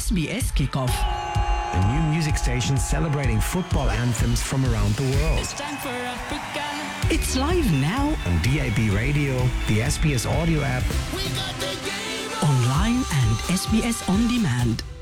SBS Kickoff. A new music station celebrating football anthems from around the world. It's live now On DAB radio, the SBS audio app, online and SBS On Demand.